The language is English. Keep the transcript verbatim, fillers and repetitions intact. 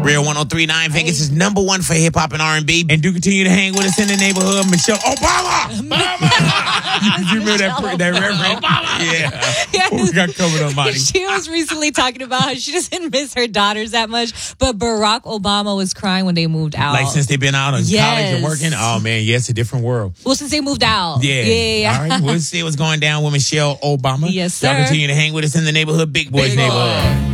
Real one oh three point nine Vegas is number one for hip hop and R and B. And do continue to hang with us in the neighborhood. Michelle Obama! Obama! You remember that, that reference? Obama! Yeah. Yes. What we got coming up, Monty? She was recently talking about how she doesn't miss her daughters that much, but Barack Obama was crying when they moved out. Like since they've been out of Yes. college and working? Oh, man, yeah, it's a different world. Well, since they moved out. Yeah. Yeah, yeah. All right, we'll see what's going down with Michelle Obama. Yes, Y'all sir. continue to hang with us in the neighborhood, Big Boys Big neighborhood. Boy.